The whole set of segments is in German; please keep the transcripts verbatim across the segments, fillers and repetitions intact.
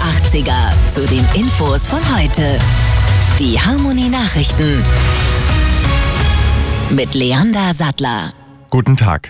achtziger zu den Infos von heute. Die Harmony Nachrichten mit Leander Sattler. Guten Tag.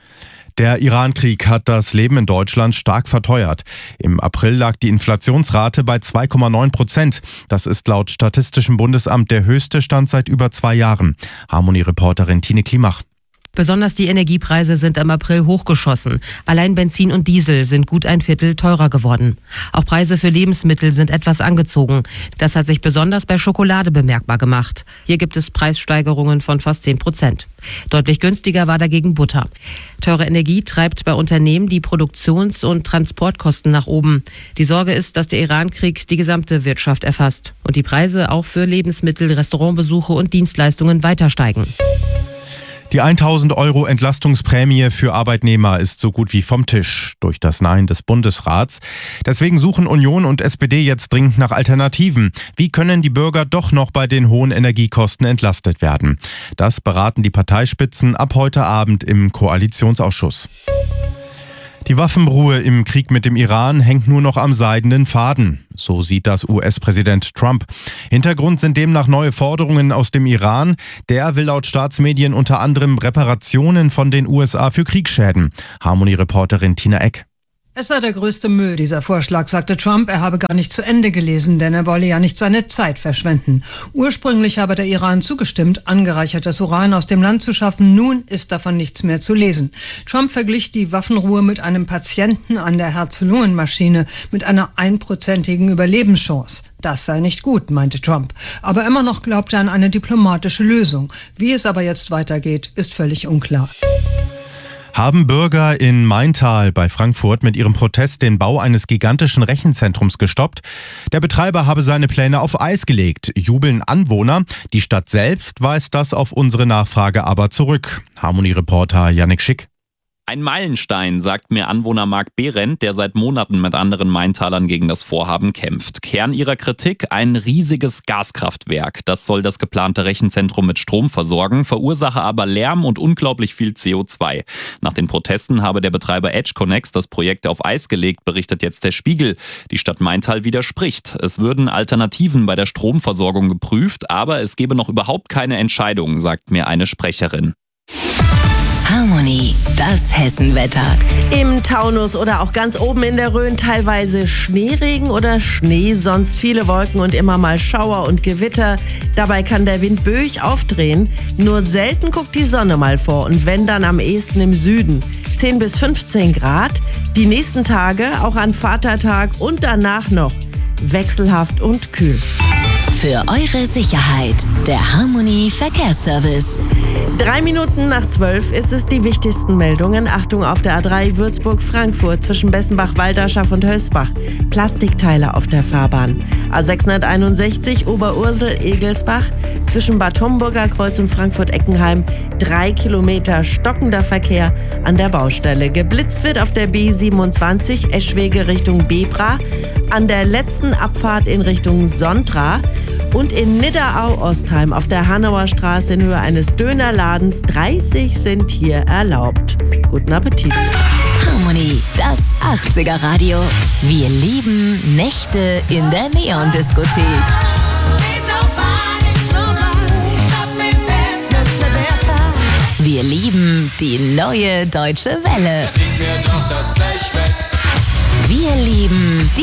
Der Iran-Krieg hat das Leben in Deutschland stark verteuert. Im April lag die Inflationsrate bei zwei Komma neun Prozent. Das ist laut Statistischem Bundesamt der höchste Stand seit über zwei Jahren. Harmony-Reporterin Tine Klimach. Besonders die Energiepreise sind im April hochgeschossen. Allein Benzin und Diesel sind gut ein Viertel teurer geworden. Auch Preise für Lebensmittel sind etwas angezogen. Das hat sich besonders bei Schokolade bemerkbar gemacht. Hier gibt es Preissteigerungen von fast zehn Prozent. Deutlich günstiger war dagegen Butter. Teure Energie treibt bei Unternehmen die Produktions- und Transportkosten nach oben. Die Sorge ist, dass der Iran-Krieg die gesamte Wirtschaft erfasst und die Preise auch für Lebensmittel, Restaurantbesuche und Dienstleistungen weiter steigen. Die tausend Euro Entlastungsprämie für Arbeitnehmer ist so gut wie vom Tisch durch das Nein des Bundesrats. Deswegen suchen Union und S P D jetzt dringend nach Alternativen. Wie können die Bürger doch noch bei den hohen Energiekosten entlastet werden? Das beraten die Parteispitzen ab heute Abend im Koalitionsausschuss. Die Waffenruhe im Krieg mit dem Iran hängt nur noch am seidenen Faden. So sieht das U S-Präsident Trump. Hintergrund sind demnach neue Forderungen aus dem Iran. Der will laut Staatsmedien unter anderem Reparationen von den U S A für Kriegsschäden. Harmony-Reporterin Tina Eck. Es sei der größte Müll, dieser Vorschlag, sagte Trump. Er habe gar nicht zu Ende gelesen, denn er wolle ja nicht seine Zeit verschwenden. Ursprünglich habe der Iran zugestimmt, angereichertes Uran aus dem Land zu schaffen. Nun ist davon nichts mehr zu lesen. Trump verglich die Waffenruhe mit einem Patienten an der Herz-Lungen-Maschine mit einer einprozentigen Überlebenschance. Das sei nicht gut, meinte Trump. Aber immer noch glaubt er an eine diplomatische Lösung. Wie es aber jetzt weitergeht, ist völlig unklar. Haben Bürger in Maintal bei Frankfurt mit ihrem Protest den Bau eines gigantischen Rechenzentrums gestoppt? Der Betreiber habe seine Pläne auf Eis gelegt, jubeln Anwohner. Die Stadt selbst weist das auf unsere Nachfrage aber zurück. Harmony-Reporter Yannick Schick. Ein Meilenstein, sagt mir Anwohner Marc Behrendt, der seit Monaten mit anderen Maintalern gegen das Vorhaben kämpft. Kern ihrer Kritik: ein riesiges Gaskraftwerk. Das soll das geplante Rechenzentrum mit Strom versorgen, verursache aber Lärm und unglaublich viel C O zwei. Nach den Protesten habe der Betreiber EdgeConneX das Projekt auf Eis gelegt, berichtet jetzt der Spiegel. Die Stadt Maintal widerspricht. Es würden Alternativen bei der Stromversorgung geprüft, aber es gebe noch überhaupt keine Entscheidung, sagt mir eine Sprecherin. Harmony, das Hessenwetter. Im Taunus oder auch ganz oben in der Rhön teilweise Schneeregen oder Schnee, sonst viele Wolken und immer mal Schauer und Gewitter. Dabei kann der Wind böig aufdrehen. Nur selten guckt die Sonne mal vor und wenn, dann am ehesten im Süden. zehn bis fünfzehn Grad. Die nächsten Tage, auch an Vatertag und danach noch, wechselhaft und kühl. Für eure Sicherheit, der Harmony Verkehrsservice. Drei Minuten nach zwölf ist es die wichtigsten Meldungen. Achtung auf der A drei Würzburg-Frankfurt zwischen Bessenbach-Walderschaft und Hösbach. Plastikteile auf der Fahrbahn. A sechshunderteinundsechzig Oberursel-Egelsbach zwischen Bad Homburger Kreuz und Frankfurt-Eckenheim. Drei Kilometer stockender Verkehr an der Baustelle. Geblitzt wird auf der B siebenundzwanzig Eschwege Richtung Bebra, an der letzten Abfahrt in Richtung Sontra und in Nidderau-Ostheim auf der Hanauer Straße in Höhe eines Dönerladens. dreißig sind hier erlaubt. Guten Appetit. Harmony, das achtziger Radio. Wir lieben Nächte in der Neon-Diskothek. Wir lieben die neue Deutsche Welle. Wir lieben die